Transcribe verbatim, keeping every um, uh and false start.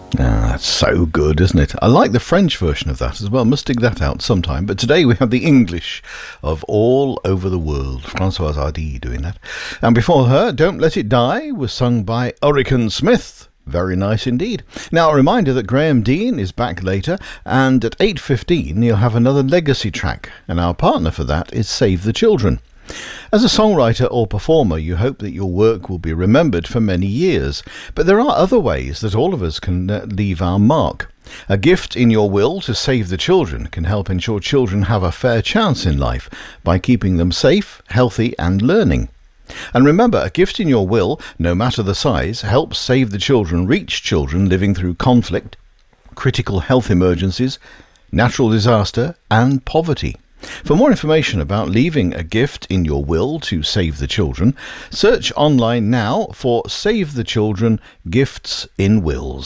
Ah, that's so good, isn't it? I like the French version of that as well. Must dig that out sometime. But today we have the English of All Over the World. Françoise Hardy doing that. And before her, Don't Let It Die was sung by Hurricane Smith. Very nice indeed. Now, a reminder that Graham Dean is back later, and at eight fifteen he'll have another legacy track, and our partner for that is Save the Children. As a songwriter or performer, you hope that your work will be remembered for many years, but there are other ways that all of us can uh, leave our mark. A gift in your will to save the children can help ensure children have a fair chance in life by keeping them safe, healthy and learning. And remember, a gift in your will, no matter the size, helps Save the Children reach children living through conflict, critical health emergencies, natural disaster and poverty. For more information about leaving a gift in your will to save the children, search online now for Save the Children Gifts in Wills.